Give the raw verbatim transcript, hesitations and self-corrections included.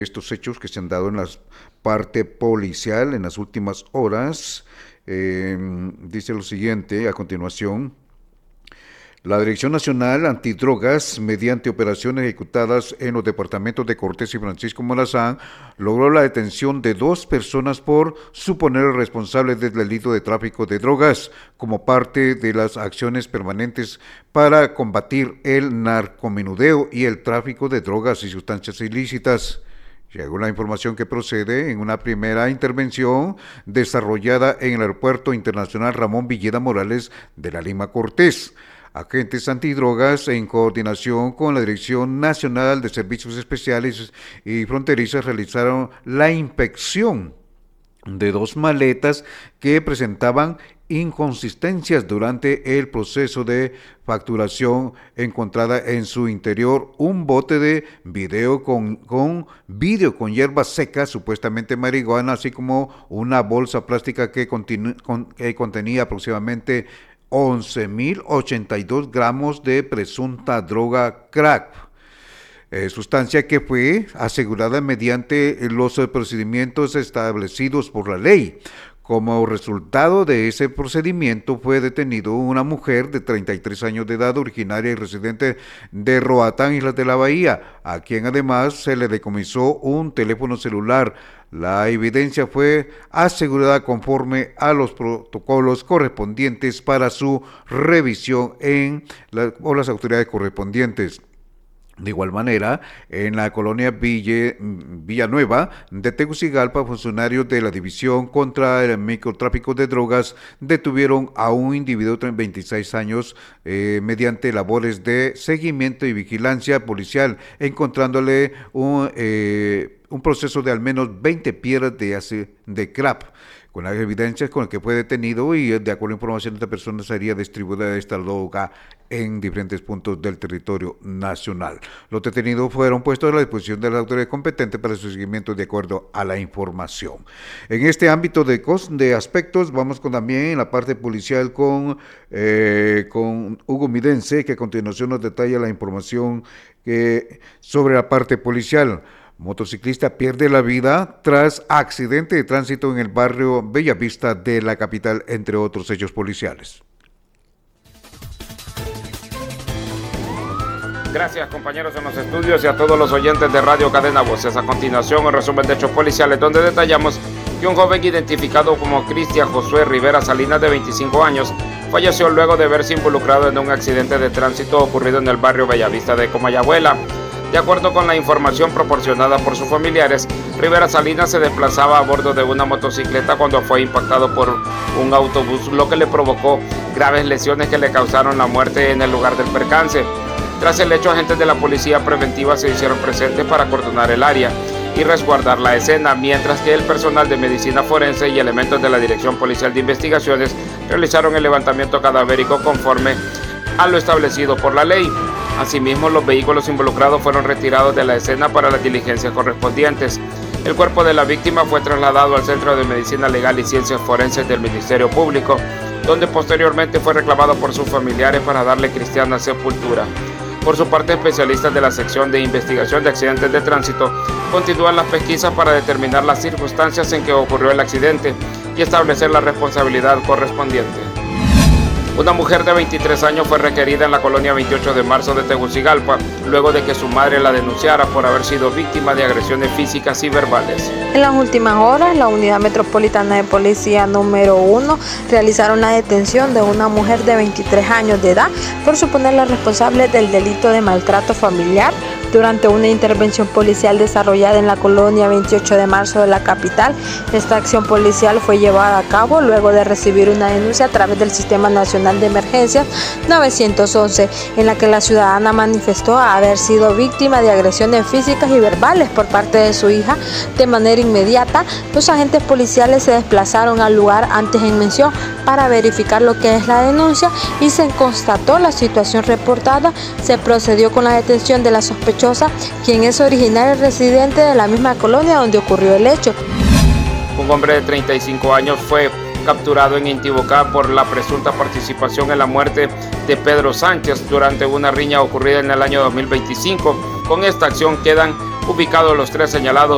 estos hechos que se han dado en la parte policial en las últimas horas. Eh, dice lo siguiente a continuación. La Dirección Nacional Antidrogas, mediante operaciones ejecutadas en los departamentos de Cortés y Francisco Morazán, logró la detención de dos personas por suponer responsables del delito de tráfico de drogas, como parte de las acciones permanentes para combatir el narcomenudeo y el tráfico de drogas y sustancias ilícitas. Llegó la información que procede en una primera intervención desarrollada en el Aeropuerto Internacional Ramón Villeda Morales de la Lima Cortés. Agentes antidrogas, en coordinación con la Dirección Nacional de Servicios Especiales y Fronterizas, realizaron la inspección de dos maletas que presentaban inconsistencias durante el proceso de facturación, encontrada en su interior un bote de video con, con vidrio con hierba seca, supuestamente marihuana, así como una bolsa plástica que, continu, con, que contenía aproximadamente once mil ochenta y dos gramos de presunta droga crack, eh, sustancia que fue asegurada mediante los procedimientos establecidos por la ley. Como resultado de ese procedimiento fue detenido una mujer de treinta y tres años de edad, originaria y residente de Roatán, Islas de la Bahía, a quien además se le decomisó un teléfono celular. La evidencia fue asegurada conforme a los protocolos correspondientes para su revisión en la, por las autoridades correspondientes. De igual manera, en la colonia Ville, Villanueva de Tegucigalpa, funcionarios de la División contra el Microtráfico de Drogas detuvieron a un individuo de veintiséis años eh, mediante labores de seguimiento y vigilancia policial, encontrándole un, eh, un proceso de al menos veinte piedras de, de crack. Con las evidencias con las que fue detenido y de acuerdo a información de esta persona sería distribuida esta droga en diferentes puntos del territorio nacional. Los detenidos fueron puestos a la disposición de las autoridades competentes para su seguimiento de acuerdo a la información. En este ámbito de, de aspectos vamos con, también en la parte policial con, eh, con Hugo Midense, que a continuación nos detalla la información que, sobre la parte policial. Motociclista pierde la vida tras accidente de tránsito en el barrio Bellavista de la capital, entre otros hechos policiales. Gracias, compañeros en los estudios y a todos los oyentes de Radio Cadena Voces. A continuación, un resumen de hechos policiales donde detallamos que un joven identificado como Cristian Josué Rivera Salinas, de veinticinco años, falleció luego de verse involucrado en un accidente de tránsito ocurrido en el barrio Bellavista de Comayagüela. De acuerdo con la información proporcionada por sus familiares, Rivera Salinas se desplazaba a bordo de una motocicleta cuando fue impactado por un autobús, lo que le provocó graves lesiones que le causaron la muerte en el lugar del percance. Tras el hecho, agentes de la policía preventiva se hicieron presentes para acordonar el área y resguardar la escena, mientras que el personal de medicina forense y elementos de la Dirección Policial de Investigaciones realizaron el levantamiento cadavérico conforme a lo establecido por la ley. Asimismo, los vehículos involucrados fueron retirados de la escena para las diligencias correspondientes. El cuerpo de la víctima fue trasladado al Centro de Medicina Legal y Ciencias Forenses del Ministerio Público, donde posteriormente fue reclamado por sus familiares para darle cristiana sepultura. Por su parte, especialistas de la sección de investigación de accidentes de tránsito continúan las pesquisas para determinar las circunstancias en que ocurrió el accidente y establecer la responsabilidad correspondiente. Una mujer de veintitrés años fue requerida en la colonia veintiocho de marzo de Tegucigalpa, luego de que su madre la denunciara por haber sido víctima de agresiones físicas y verbales. En las últimas horas, la Unidad Metropolitana de Policía número uno realizaron la detención de una mujer de veintitrés años de edad por suponerla responsable del delito de maltrato familiar durante una intervención policial desarrollada en la colonia veintiocho de marzo de la capital. Esta acción policial fue llevada a cabo luego de recibir una denuncia a través del Sistema Nacional de Emergencias novecientos once, en la que la ciudadana manifestó haber sido víctima de agresiones físicas y verbales por parte de su hija. De manera inmediata, los agentes policiales se desplazaron al lugar antes en mención para verificar lo que es la denuncia y se constató la situación reportada. Se procedió con la detención de la sospechosa, quien es originaria y residente de la misma colonia donde ocurrió el hecho. Un hombre de treinta y cinco años fue capturado en Intibucá por la presunta participación en la muerte de Pedro Sánchez durante una riña ocurrida en el año dos mil veinticinco. Con esta acción quedan ubicados los tres señalados